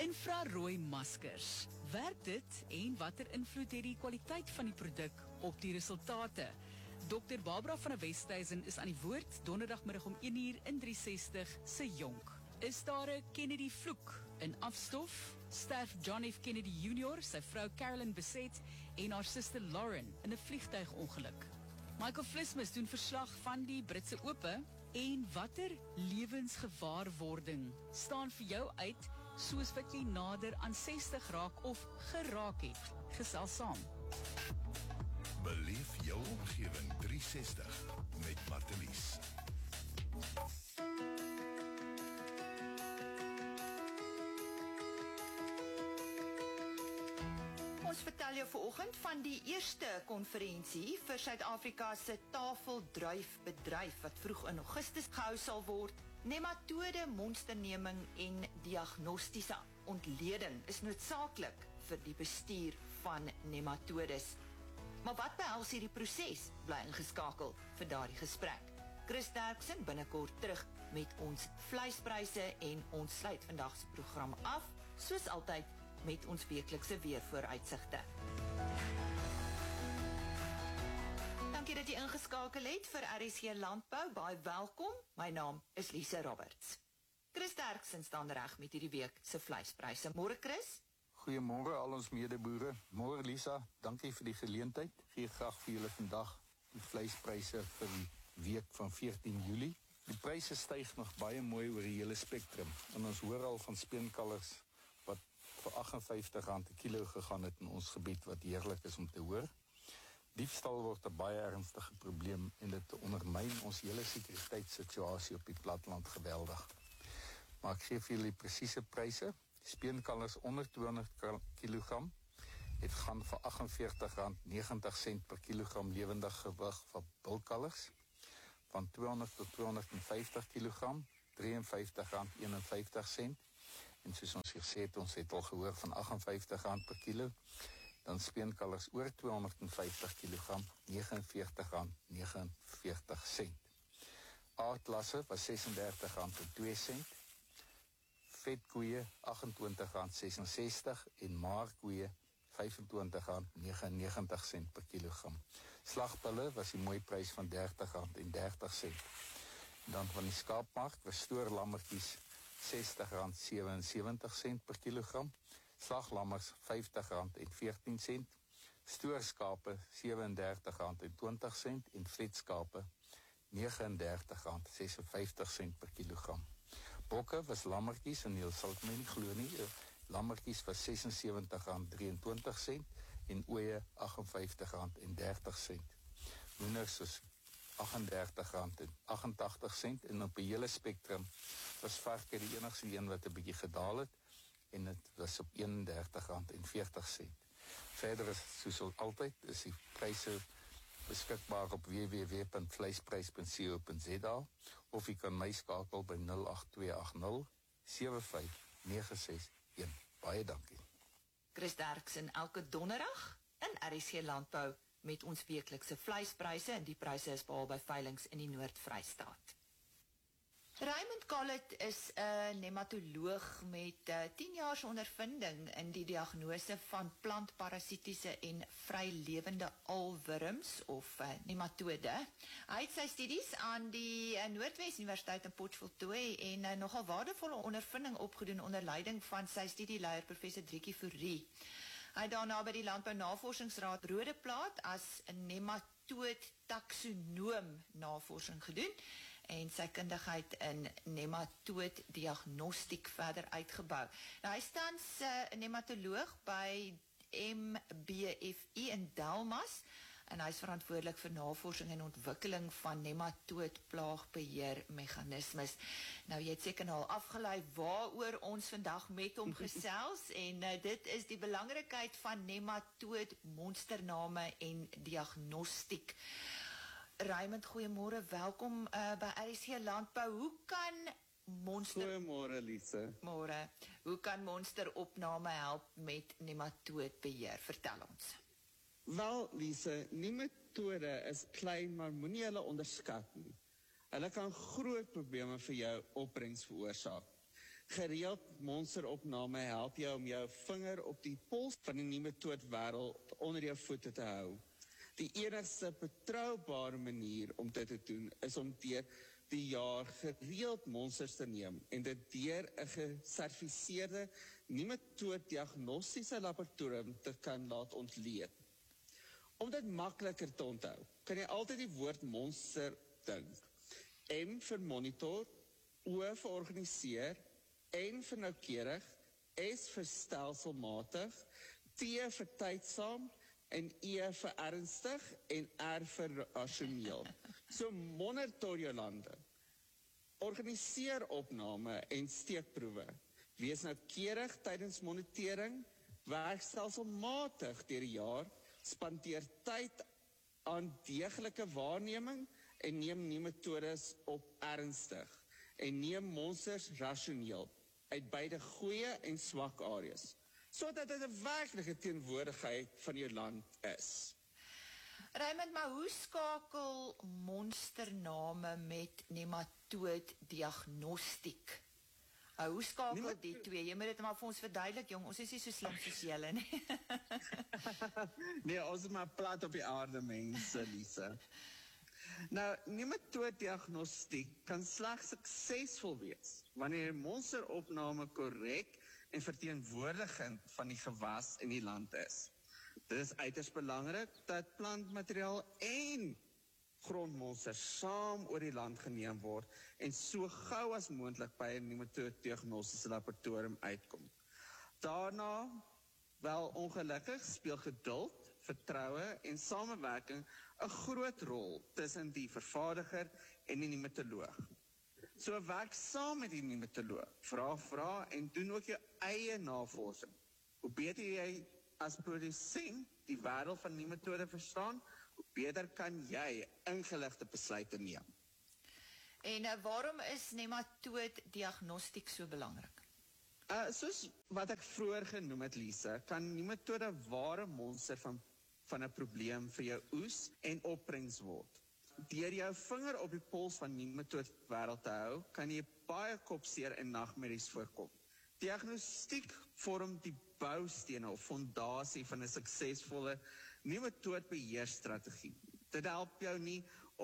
Infrarooi maskers. Werk dit en watter invloed het die kwaliteit van die produk op die resultate? Dr. Barbara van der Westhuizen is aan die woord donderdagmiddag om 1uur in 360 se Jonk. Is daar 'n Kennedy vloek in afstof? Sterf John F. Kennedy Jr., sy vrou Carolyn Bessette en haar suster Lauren in 'n vliegtuigongeluk. Michael Flismus doen verslag van die Britse Ope en watter lewensgewaarwording staan vir jou uit soos wat jy nader aan 60 raak of geraak het? Gesels saam. Beleef jou omgewing 360 met Martelies. Ons vertel jou vanoggend van die eerste konferensie vir Suid-Afrika se tafeldruifbedryf wat vroeg in Augustus gehou sal word. Nematode monsterneming en diagnostiese ontleding is noodsaaklik vir die bestuur van nematodes. Maar wat behels hierdie proses? Bly ingeskakel vir daardie gesprek. Chris Derksen binnekort terug met ons vleispryse en ons sluit vandag se program af, soos altyd met ons weeklikse weervooruitsigte. Dankie dat jy ingeskakel het vir RSG Landbou. Baie welkom. My naam is Lise Roberts. Chris Derksen staan reg met hierdie week se vleispryse. Môre Chris. Goeiemôre al ons medeboere. Môre Lisa, dankie vir die geleentheid. Gee graag vir julle vandag die vleispryse vir die week van 14 Julie. Die pryse styg nog baie mooi oor die hele spektrum. En ons hoor al van speenkalvers wat vir R58 'n kilo gegaan het in ons gebied, wat heerlik is om te hoor. Diefstal word 'n baie ernstige probleem en dit ondermyn ons hele sekuriteitssituasie op die platteland geweldig. Maar ek gee vir julle die presiese pryse. Speenkalvers onder 200 kg het gaan vir R48.90 per kilogram lewendig gewig van bulkalvers. Van 200 tot 250 kg, R53.51. En soos ons gesê het, ons het al gehoor van R58 per kilo. Dan speenkalvers oor 250 kg, R49.49. Aardlasse was R36.02. Vetkoeie R28.66 en maarkoeie R25.99 per kilogram. Slagbulle was die mooi prys van R30.30. Dan van die skaapmark was stoorlammetjies R60.77 per kilogram, slaglammers R50.14, stoorskape R37.20 en vetskape R39.56 per kilogram. Bokke was lammetjies, en jy sal my nie glo nie, lammetjies was R76.23 en ooe R58.30. Moeners was R38.88 en op die hele spektrum was varke die enigste een wat 'n bietjie gedaal het en dit was op R31.40. Verder is soos altyd is die pryse beskikbaar op www.vleisprys.co.za of jy kan my skakel by 08280 75961. Baie dankie. Chris Derksen elke donderdag in RSG Landbou met ons weeklikse vleispryse en die pryse is behaal by veilinge in die Noord-Vrystaat. Raymond Collett is 'n nematoloog met 10 jaar se ondervinding in die diagnose van plantparasitiese en vrylewende alwurms of nematode. Hy het sy studies aan die Noordwes Universiteit in Potch voltooi en nogal waardevolle ondervinding opgedoen onder leiding van sy studieleier professor Driekie Fourie. Hy het daarna by die Landbou Navorsingsraad Rodeplaat as 'n nematood taksonoom navorsing gedoen en sy kundigheid in nematood diagnostiek verder uitgebou. Nou, hy staan 'n nematoloog by MBFI in Delmas en hy is verantwoordelik vir navorsing en ontwikkeling van nematoodplaagbeheermeganismes. Nou, jy het seker nou al afgelei waaroor ons vandag met hom gesels en dit is die belangrikheid van nematood monstername en diagnostiek. Raymond, goeiemôre, welkom by RSG Landbou. Hoe kan Goeiemôre Lise. Môre. Hoe kan monsteropname help met nematoodbeheer? Vertel ons. Wel Lise, nematode is klein, maar moenie hulle onderskat nie. Hulle kan groot probleme vir jou opbrengs veroorsaak. Gereeld monsteropname help jou om jou vinger op die pols van die nematoodwêreld onder jou voete te hou. Die enigste betroubare manier om dit te doen is om deur die jaar gereeld monsters te neem en dit deur 'n gesertifiseerde nematooddiagnostiese laboratorium te kan laat ontleed. Om dit makliker te onthou, kan jy altyd die woord monster dink. M vir monitor, O vir organiseer, N vir noukeurig, S vir stelselmatig, T vir tydsaam en E vir ernstig en R vir rasioneel. So monitor jou lande. Organiseer opname en steekproewe. Wees noukeurig tydens monitering, werk stelselmatig deur die jaar, spandeer tyd aan deeglike waarneming en neem nematodes op ernstig en neem monsters rasioneel uit beide goeie en swak areas, sodat dit 'n werklike teenwoordigheid van jou land is. Raymond, maar hoe skakel monstername met nematooddiagnostiek? Hoe skakel die twee? Jy moet dit maar vir ons verduidelik, jong. Ons is nie so slim soos julle nie. Nee, ons is maar plat op die aarde mense, Lisa. Nou, nematooddiagnostiek kan slegs suksesvol wees wanneer 'n monsteropname korrek en verteenwoordigend van die gewas en die land is. Dit is uiters belangrik dat plantmateriaal en grondmonsters saam oor die land geneem word en so gou as moontlik by 'n nematooddiagnostiese laboratorium uitkom. Daarna, wel ongelukkig, speel geduld, vertroue en samewerking 'n groot rol tussen die vervaardiger en die nematoloog. So werk saam met die nematoloog, vra en doen ook jou eie navorsing. Hoe beter jy as produsent die wêreld van nematode verstaan, hoe beter kan jy ingeligte besluite neem. En waarom is nematooddiagnostiek so belangrik? Soos wat ek vroeër genoem het, Lisa, kan nematode ware monster van 'n probleem vir jou oes en opbrengs word. Deur jou vinger op die pols van nematoodwêreld te hou, kan jy baie kopseer en nagmerries voorkom. Diagnostiek vorm die boustene of fondasie van 'n suksesvolle nematoodbeheerstrategie. Dit help jou nie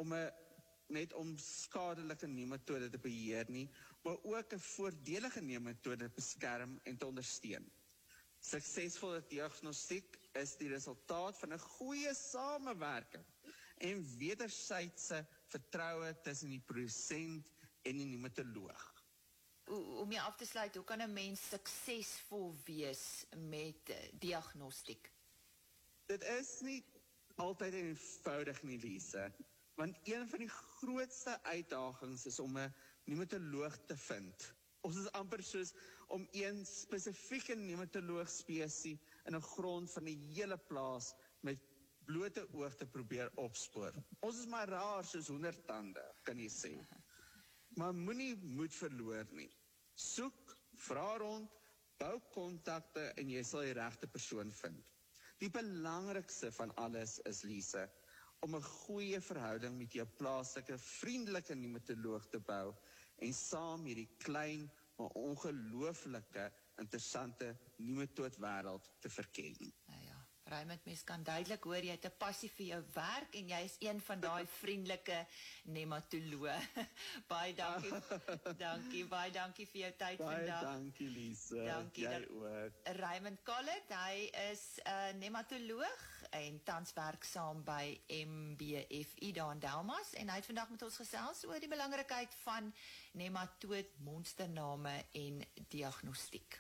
net om skadelike nematode te beheer nie, maar ook 'n voordelige nematode te beskerm en te ondersteun. Suksesvolle diagnostiek is die resultaat van 'n goeie samewerking en wederwysige vertroue tussen die produsent en die nematoloog. Om jy af te sluit, hoe kan 'n mens suksesvol wees met diagnostiek? Dit is nie altyd eenvoudig nie, Lisa, want een van die grootste uitdagings is om 'n nematoloog te vind. Ons is amper soos om een spesifieke nematoloog-spesie in 'n grond van die hele plaas met blote oog te probeer opspoor. Ons is maar raar soos hondertande, kan jy sê. Maar moenie moed verloor nie. Soek, vra rond, bou kontakte en jy sal die regte persoon vind. Die belangrikste van alles is, Lisa, om 'n goeie verhouding met jou plaaslike vriendelike nematoloog te bou en saam hierdie klein maar ongelooflike interessante nematoodwêreld te verken. Ja, Raymond, mens kan duidelik hoor jy het 'n passie vir jou werk en jy is een van daai vriendelike nematoloë. Baie dankie. Baie dankie vir jou tyd vandag. Baie dankie, Lisa. Dankie. Jy ook. Raymond Collett, hy is 'n nematoloog en tans werksaam by MBFI daar in Delmas en hy het vandag met ons gesels oor die belangrikheid van nematoodmonstername en diagnostiek.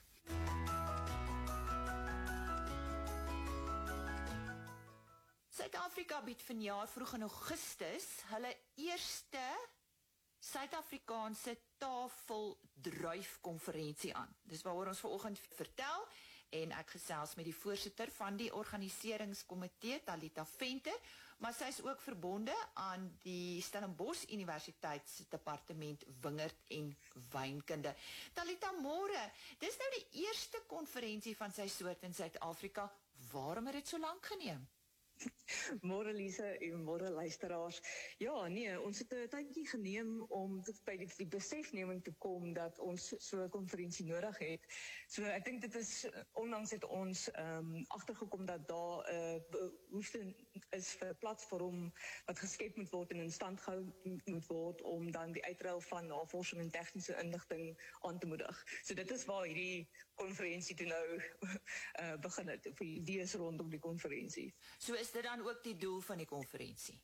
Suid-Afrika bied vanjaar vroeg in Augustus hulle eerste Suid-Afrikaanse tafeldruifkonferensie aan. Dis waaroor ons vanoggend vertel en ek gesels met die voorsitter van die organiseringskomitee, Talita Venter, maar sy is ook verbonde aan die Stellenbosch Universiteitsdepartement Wingerd en Wynkunde. Talita, môre. Dis nou die eerste konferensie van sy soort in Suid-Afrika. Waarom het dit so lank geneem? Môre Lise en môre luisteraars. Ja, nee, ons het 'n tydjie geneem om by die besefneming te kom dat ons so 'n konferensie nodig het. So ek dink dit is onlangs het ons agtergekom dat daar 'n behoefte is vir 'n platform wat geskep moet word en in stand gehou moet word om dan die uitruil van navorsing en tegniese inligting aan te moedig. So dit is waar hierdie konferensie toe nou begin het, of die idees rondom die konferensie. So is dit dan ook die doel van die konferensie?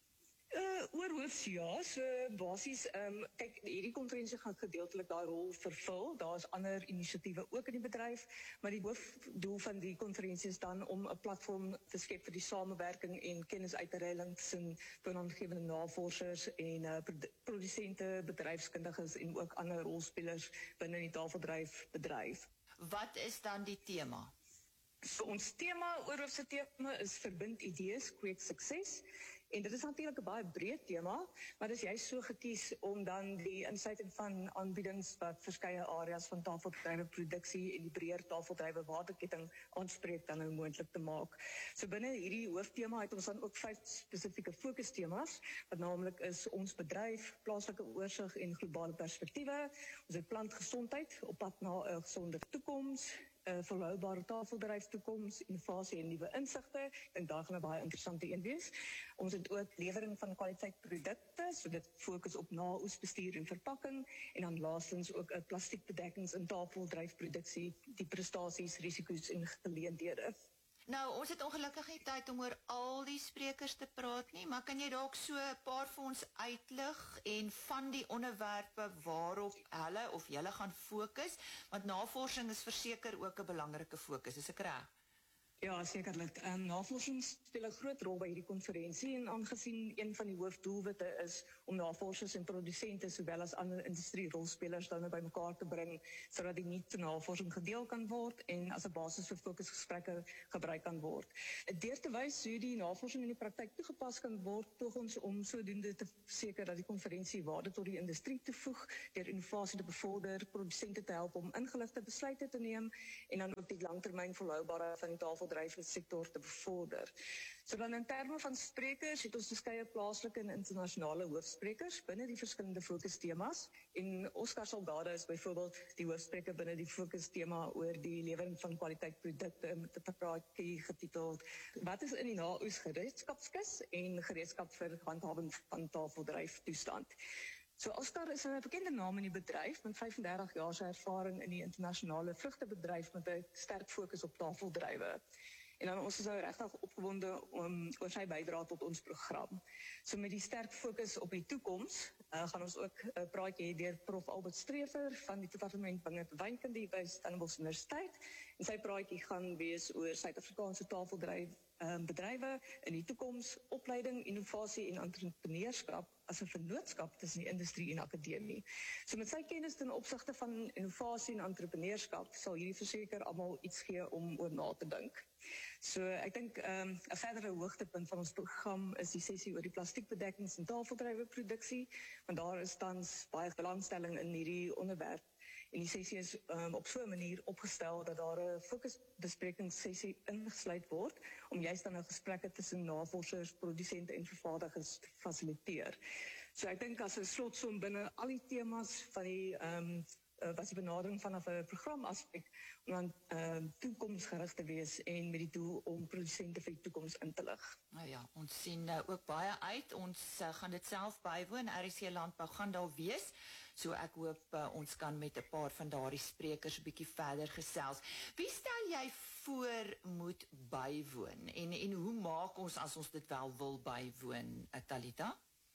Oorhoofs ja, so basies, kyk, hierdie konferensie gaan gedeeltelik daai rol vervul. Daar is ander inisiatiewe ook in die bedryf, maar die hoofdoel van die konferensie is dan om 'n platform te skep vir die samewerking en kennisuitreiling tussen toonaangewende navorsers en produsente, bedryfskundiges en ook ander rolspelers binne die tafeldryfbedryf. Wat is dan die tema? So ons oorhoofse tema is verbind idees, kweek sukses. En dit is natuurlik 'n baie breed tema, maar dit is juist so gekies om dan die insluiting van aanbiedings wat verskeie areas van tafeldrywerproduksie en die breër tafeldrywer waardeketting aanspreek dan nou moontlik te maak. So binne hierdie hooftema het ons dan ook 5 spesifieke fokustemas, wat naamlik is ons bedryf, plaaslike oorsig en globale perspektiewe. Ons het plantgesondheid op pad na 'n gesonde toekoms, volhoubare tafeldryftoekoms, innovasie en nuwe insigte. Ek dink daar gaan 'n baie interessante een wees. Ons het ook lewering van kwaliteitprodukte, so dit fokus op na-oesbestuur en verpakking, en dan laastens ook 'n plastiekbedekkings in tafeldryfproduksie, die prestasies, risiko's en geleenthede. Nou, ons het ongelukkig nie tyd om oor al die sprekers te praat nie, maar kan jy dalk so 'n paar vir ons uitlig en van die onderwerpe waarop hulle of julle gaan fokus, want navorsing is verseker ook 'n belangrike fokus, is ek reg? Ja, sekerlik. Navorsing speel 'n groot rol by hierdie konferensie en aangesien een van die hoofdoelwitte is om navorsers en produsente sowel as ander industrierolspelers dan bymekaar te bring sodat die nuut navorsing gedeel kan word en as 'n basis vir fokusgesprekke gebruik kan word. Deur te wys hoe die navorsing in die praktyk toegepas kan word, poog ons om sodoende te verseker dat die konferensie waarde tot die industrie toevoeg, deur innovasie te bevorder, produsente te help om ingeligte besluite te neem en dan ook die langtermyn volhoubaarheid van die tafeldryfsektor te bevorder. So dan in terme van sprekers het ons verskeie plaaslike en internasionale hoofsprekers binne die verskillende fokustemas en Oscar Salgado is byvoorbeeld die hoofspreker binne die fokustema oor die lewering van kwaliteitprodukte met 'n praatjie getiteld Wat is in die na-oes gereedskapskis en gereedskap vir handhawing van tafeldryftoestand. So Oscar is 'n bekende naam in die bedryf met 35 jaar se ervaring in die internasionale vrugtebedryf met 'n sterk fokus op tafeldrywe. En dan ons is nou regtig opgewonde oor sy bydrae tot ons program. So met die sterk fokus op die toekoms, gaan ons ook 'n praatjie hê deur Prof Albert Streever van die departement wynkunde by Stellenbosch Universiteit. En sy praatjie gaan wees oor Suid-Afrikaanse tafeldryfbedrywe in die toekoms, opleiding, innovasie en entrepreneurskap as 'n vennootskap tussen die industrie en akademie. So met sy kennis ten opsigte van innovasie en entrepreneurskap sal hierdie verseker almal iets gee om oor na te dink. So ek dink 'n verdere hoogtepunt van ons program is die sessie oor die plastiekbedekkings en tafeldrywerproduksie, want daar is tans baie belangstelling in hierdie onderwerp. En die sessie is op so 'n manier opgestel dat daar 'n fokusbesprekingssessie ingesluit word om juist dan 'n gesprekke tussen navorsers, produsente en vervaardigers te fasiliteer. So ek dink as 'n slotsom binne al die temas van die was die benadering vanaf 'n programaspek om dan toekomsgerig te wees en met die doel om produsente vir die toekoms in te lig. Nou ja, ons sien ook baie uit. Ons gaan dit self bywoon. RC Landbou gaan daar wees. So ek hoop ons kan met 'n paar van daardie sprekers 'n bietjie verder gesels. Wie stel jy voor moet bywoon en hoe maak ons as ons dit wel wil bywoon, Talita?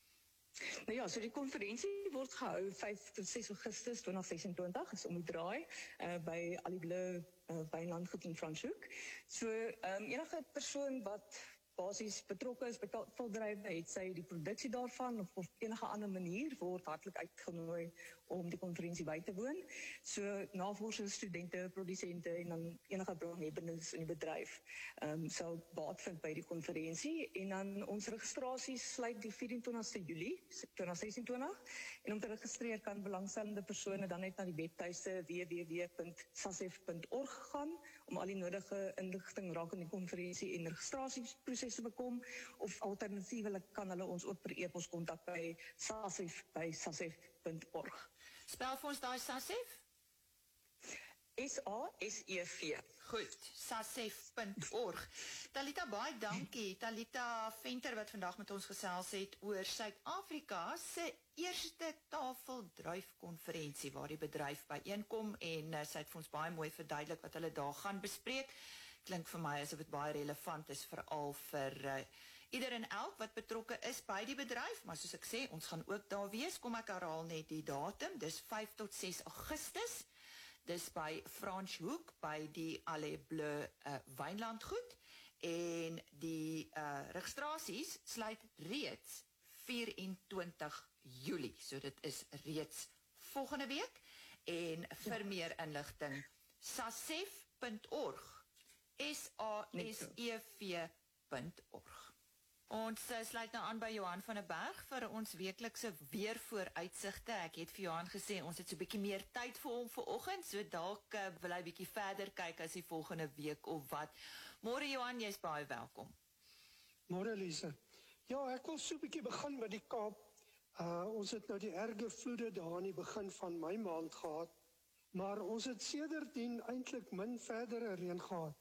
Nou ja, so die konferensie word gehou 5 tot 6 Augustus 2026, is om die draai, by Alibele Wynlandgoed in Franschhoek. So enige persoon wat basies betrokke is by tafeldrywe, het sy die produksie daarvan of enige ander manier, word hartlik uitgenooi om die konferensie by te woon. So navorsers, studente, produsente en dan enige belanghebbendes in die bedryf sal baat vind by die konferensie. En dan ons registrasie sluit die 24ste Julie 2026 en om te registreer kan belangstellende persone dan net na die webtuiste www.sasef.org gaan om al die nodige inligting rakende die konferensie en registrasieproses prosesse bekom, of alternatiefelik kan hulle ons ook per e-pos kontak by sasef@sasef.org. Spel vir ons daai SASEF? SASEV. Goed, sasef.org. Talita, baie dankie. Talita Venter wat vandag met ons gesels het oor Suid-Afrika se eerste tafeldruifkonferensie waar die bedryf byeenkom en sy het vir ons baie mooi verduidelik wat hulle daar gaan bespreek. Klink vir my asof dit baie relevant is veral vir ieder en elk wat betrokke is by die bedryf, maar soos ek sê, ons gaan ook daar wees. Kom ek herhaal net die datum, dis 5 tot 6 Augustus. Dis by Franschhoek, by die Allée Bleu Wynlandgoed, en die registrasies sluit reeds 24 Julie, so dit is reeds volgende week, en vir meer inligting, sasef.org, SASEV.org. Ons sluit nou aan by Johan van der Berg vir ons weeklikse weervooruitsigte. Ek het vir Johan gesê, ons het so 'n bietjie meer tyd vir hom vanoggend, so dalk wil hy bietjie verder kyk as die volgende week of wat. Môre Johan, jy's baie welkom. Môre Lisa. Ja, ek wil so 'n bietjie begin by die Kaap. Ons het nou die erge vloede daar aan die begin van my maand gehad, maar ons het sedertdien eintlik min verdere reën gehad.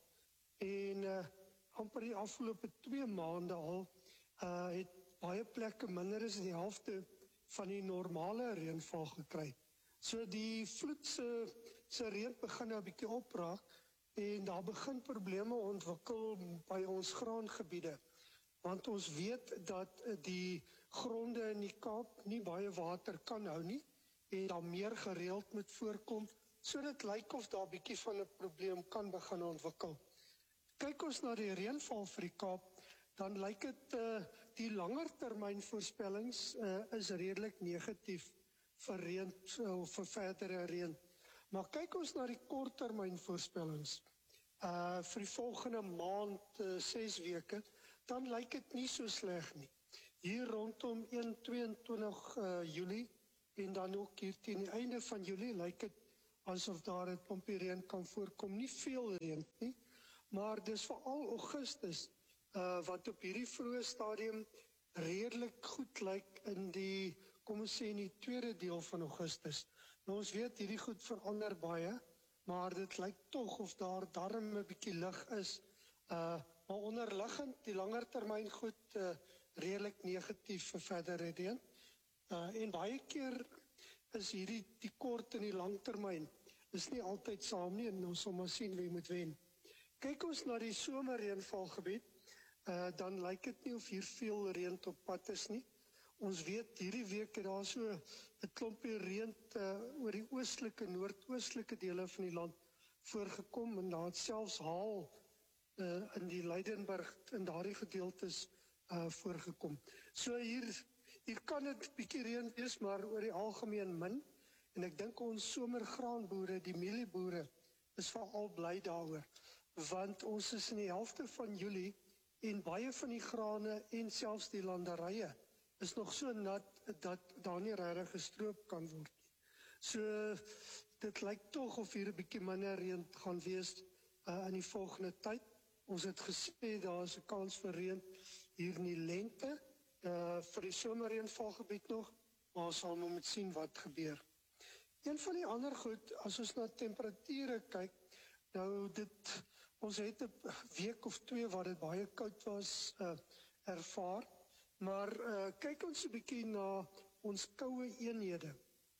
En amper die afgelope 2 maande al het baie plekke minder as die helfte van die normale reënval gekry. So die vloed se reën begin nou 'n bietjie opraak en daar begin probleme ontwikkel by ons graangebiede. Want ons weet dat die gronde in die Kaap nie baie water kan hou nie en daar meer gereeld moet voorkom. So dit lyk of daar 'n bietjie van 'n probleem kan begin ontwikkel. Kyk ons na die reënval vir die Kaap, dan lyk dit die langer termyn voorspellings is redelik negatief vir reën of vir verdere reën. Maar kyk ons na die korttermyn voorspellings vir die volgende maand 6 weke, dan lyk dit nie so sleg nie. Hier rondom 22 Julie en dan ook hier teen die einde van Julie lyk dit asof daar 'n klompie reën kan voorkom. Nie veel reën nie, maar dis veral Augustus wat op hierdie vroeë stadium redelik goed lyk in die, kom ons sê in die tweede deel van Augustus. Nou ons weet hierdie goed verander baie, maar dit lyk tog of daar darm 'n bietjie lig is. Maar onderliggend die langer termyn goed redelik negatief vir verdere reën. En baie keer is hierdie die kort en die langtermyn is nie altyd saam nie en ons sal maar sien wie moet wen. Kyk ons na die somerreënvalgebied, dan lyk dit nie of hier veel reën op pad is nie. Ons weet hierdie week het daar so 'n klompie reën oor die oostelike, noordoostelike dele van die land voorgekom en daar het selfs haal in die Leidenburg in daardie gedeeltes voorgekom. So hier kan dit bietjie reën wees, maar oor die algemeen min. En ek dink ons somergraanboere, die mielieboere, is veral bly daaroor. Want ons is in die helfte van Julie en baie van die grane en selfs die landerye is nog so nat dat daar nie regtig gestroop kan word nie. So dit lyk tog of hier 'n bietjie minder reën gaan wees in die volgende tyd. Ons het gesê daar is 'n kans vir reën hier in die lente vir die somerreënvalgebied nog, maar ons sal moet sien wat gebeur. Een van die ander goed, as ons na temperature kyk, nou ons het 'n week of 2 waar dit baie koud was ervaar, maar kyk ons 'n bietjie na ons koue eenhede.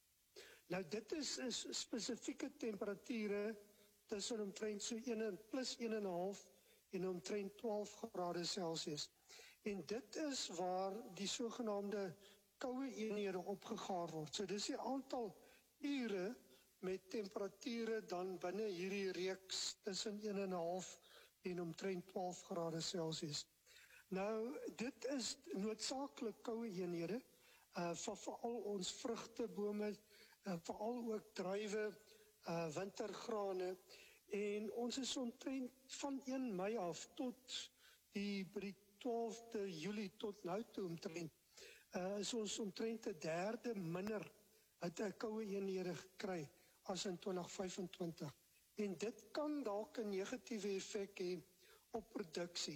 Nou dit is spesifieke temperature tussen omtrent so plus 1,5 en omtrent 12 grade Celsius. En dit is waar die sogenaamde koue eenhede opgegaar word. So dis die aantal ure met temperature dan binne hierdie reeks tussen 1,5 en omtrent 12 grade Celsius. Nou, dit is noodsaaklik koue eenhede vir veral ons vrugtebome, veral ook druiwe, wintergrane. En ons is omtrent van 1 Mei af tot die 12de Julie tot nou toe omtrent, is ons omtrent 1/3 minder uit 'n koue eenhede gekry as in 2025. En dit kan dalk 'n negatiewe effek hê op produksie.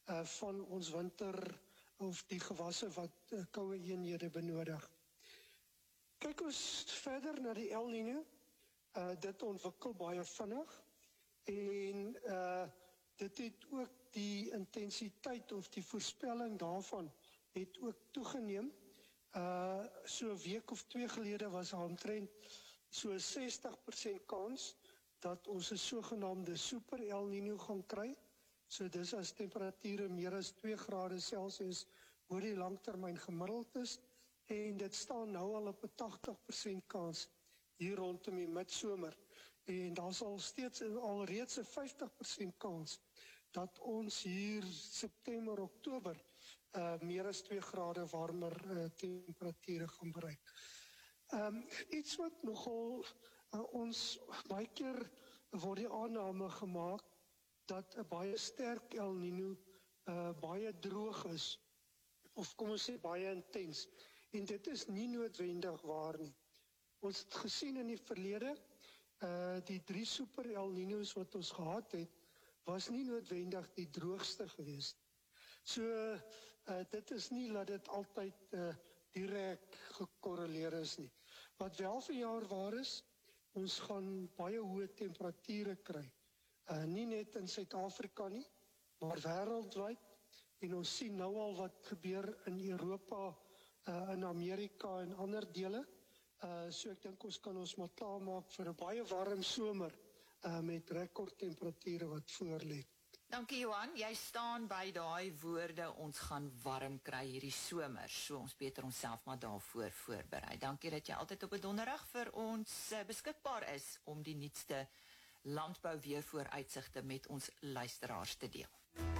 van ons winter of die gewasse wat koue eenhede benodig. Kyk ons verder na die El Niño, dit ontwikkel baie vinnig en dit het ook die intensiteit of die voorspelling daarvan het ook toegeneem. So 'n week of 2 gelede was daar omtrent so 60% kans dat ons 'n sogenaamde super El Niño gaan kry. So dis as temperature meer as 2 grade Celsius oor die langtermyn gemiddeld is en dit staan nou al op 'n 80% kans hier rondom die midsomer. En daar is alreeds 'n 50% kans dat ons hier September, Oktober meer as 2 grade warmer temperature gaan bereik. Iets wat nogal ons baie keer word die aanname gemaak dat 'n baie sterk El Niño baie droog is of kom ons sê baie intens en dit is nie noodwendig waar nie. Ons het gesien in die verlede die 3 super El Niños wat ons gehad het was nie noodwendig die droogste geweest. So dit is nie dat dit altyd direk gekorreleer is nie. Wat wel verjaar waar is, ons gaan baie hoë temperature kry. Nie net in Suid-Afrika nie, maar wêreldwyd. En ons sien nou al wat gebeur in Europa, in Amerika en ander dele. So ek dink ons kan ons maar klaarmaak vir 'n baie warm somer met rekordtemperature wat voor lê. Dankie Johan, jy staan by daai woorde, ons gaan warm kry hierdie somer, so ons beter onsself maar daarvoor voorberei. Dankie dat jy altyd op 'n donderdag vir ons beskikbaar is om die nuutste landbou weervooruitsigte met ons luisteraars te deel.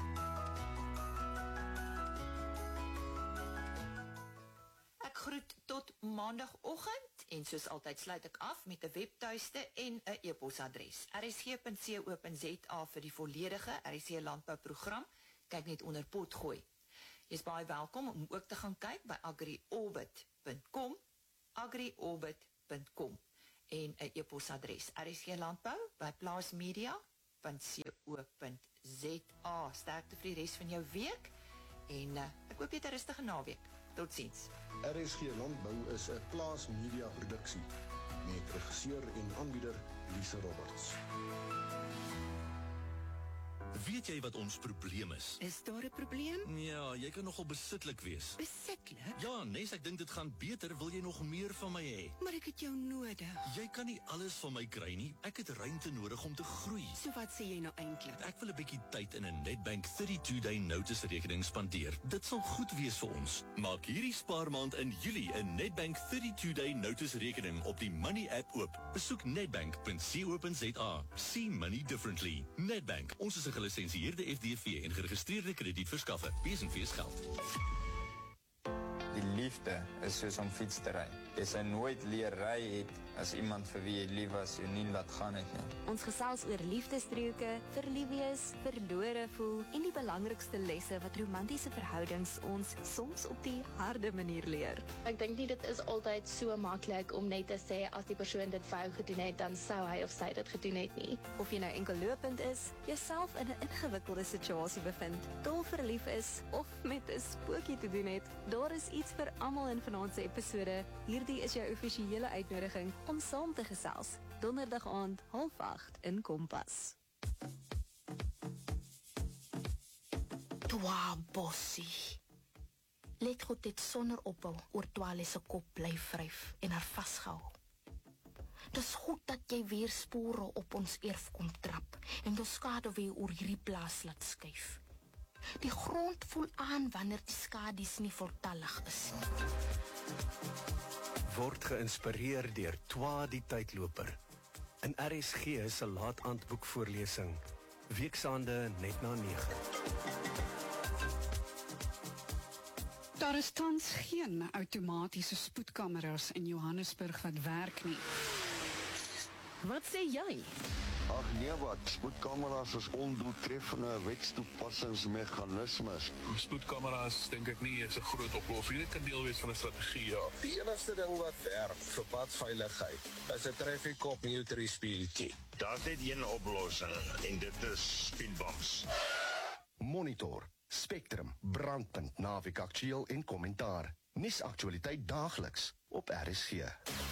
Ek groet tot maandagoggend en soos altyd sluit ek af met 'n webtuiste en 'n e-posadres. rsg.co.za vir die volledige RSG landbouprogram. Kyk net onder potgooi. Jy is baie welkom om ook te gaan kyk by agriorbit.com, agriorbit.com en 'n e-posadres rsglandbou@plaasmedia.co.za. Sterkte vir die res van jou week en ek hoop jy het 'n rustige naweek. Totsiens. RSG Landbou is 'n Plaas Media produksie met regisseur en aanbieder Lise Roberts. Weet jy wat ons probleem is? Is daar 'n probleem? Ja, jy kan nogal besitlik wees. Besitlik? Ja, Nes, ek dink dit gaan beter, wil jy nog meer van my hê? Maar ek het jou nodig. Jy kan nie alles van my kry nie. Ek het ruimte nodig om te groei. So wat sê jy nou eintlik? Ek wil 'n bietjie tyd in 'n Nedbank 32-day notice rekening spandeer. Dit sal goed wees vir ons. Maak hierdie spaarmaand in Julie 'n Nedbank 32-day notice rekening op die Money app oop. Besoek nedbank.co.za. See money differently. Nedbank, ons is 'n gelisensieerde FDV en geregistreerde kredietverskaffer. Besenfees geld. Die liefde is soos om fiets te ry. Jy sal nooit leer ry het as iemand vir wie jy lief was jou nie laat gaan het nie. Ons gesels oor liefdesdreuke, verlief wees, verlore voel en die belangrikste lesse wat romantiese verhoudings ons soms op die harde manier leer. Ek dink nie dit is altyd so maklik om net te sê as die persoon dit vir jou gedoen het, dan sou hy of sy dit gedoen het nie. Of jy nou enkel lopend is, jouself in 'n ingewikkelde situasie bevind, dol verlief is of met 'n spookie te doen het, daar is iets vir almal in vanaand se episode. Hierdie is jou offisiële uitnodiging om saam te gesels. Donderdag aand 7:30 in Kompas. Twa bossie. Let goed dit sonder ophou oor Twale se kop bly vryf en haar vasgehou. Dis goed dat jy weer spore op ons erf kom trap en jou skade weer oor hierdie plaas laat skuif. Die grond voel aan wanneer die skadies nie voltallig is nie. Word geïnspireer deur Twa die tydloper. In RSG se laat-aand boekvoorlesing. Weksaande net na 9. Daar is tans geen outomatiese spoedkameras in Johannesburg wat werk nie. Wat sê jy? Ag nee wat, spoedkameras is ondoeltreffende wetstoepassingsmeganismes. Spoedkameras dink ek nie is 'n groot oplossing. Dit kan deel wees van 'n strategie, ja. Die enigste ding wat werk vir padveiligheid is 'n traffic cop mutual speed. Daar's net een oplossing en dit is speed bumps. Monitor Spectrum, brandpunt, naweek aktueel en kommentaar. Nuusaktualiteit daagliks op RSG.